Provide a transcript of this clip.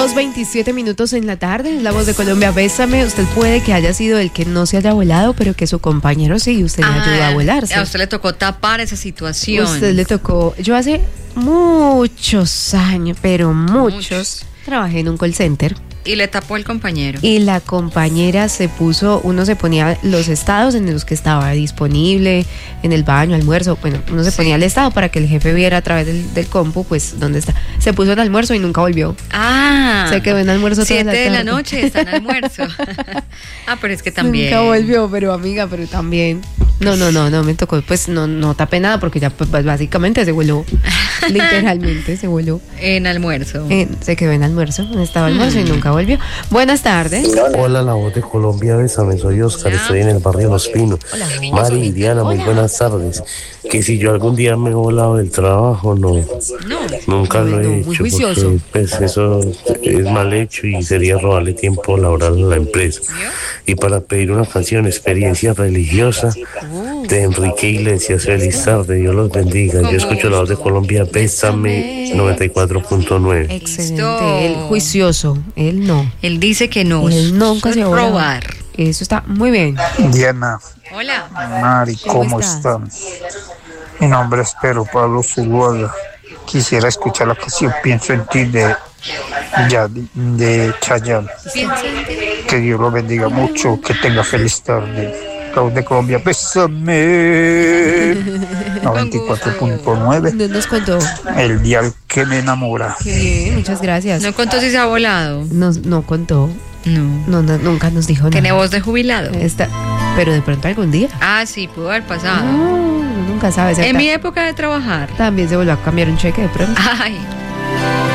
2:27 en la tarde, es La Voz de Colombia. Bésame, usted puede que haya sido el que no se haya volado, pero que su compañero sí, usted le ayudó a volarse. A usted le tocó tapar esa situación. Usted le tocó, yo hace muchos años, pero muchos, trabajé en un call center. Y le tapó el compañero. Y la compañera uno se ponía los estados en los que estaba disponible, en el baño, almuerzo, bueno, uno se ponía el estado para que el jefe viera a través del compu, pues, dónde está. Se puso en almuerzo y nunca volvió. Se quedó en almuerzo toda la tarde. 7 de la noche está en almuerzo. Pero es que también. Nunca volvió, pero amiga, pero también. No, me tocó, pues, no tapé nada porque ya, pues, básicamente se voló. Literalmente se voló. En almuerzo. Se quedó en almuerzo, estaba almuerzo y nunca volvió. Buenas tardes. Hola, La Voz de Colombia, bésame, soy Oscar, estoy en el barrio Los Pinos. Mari y Diana, muy buenas tardes. Que si yo algún día me he volado del trabajo, nunca lo he hecho, porque pues eso es mal hecho y sería robarle tiempo laboral a la empresa. Y para pedir una canción, Experiencia Religiosa, de Enrique Iglesias. Feliz tarde, Dios los bendiga. Yo escucho La Voz de Colombia, bésame, 94.9. Excelente, él juicioso, él no. Él dice que no. Él nunca se va a robar. Eso está muy bien. Diana. Hola. Mari, ¿cómo están? Mi nombre es Pedro Pablo Zuluaga. Quisiera escuchar la canción Pienso en ti de Chayanne. Que Dios lo bendiga mucho, que tenga feliz tarde. La Voz de Colombia, bésame. 94.9. Nos contó. El dial que me enamora. Qué bien, muchas gracias. ¿No contó si se ha volado? No contó. No, nunca nos dijo nada. Tiene voz de jubilado. Pero de pronto algún día. Sí, pudo haber pasado. Nunca sabes. En mi época de trabajar. También se volvió a cambiar un cheque de pronto. Ay.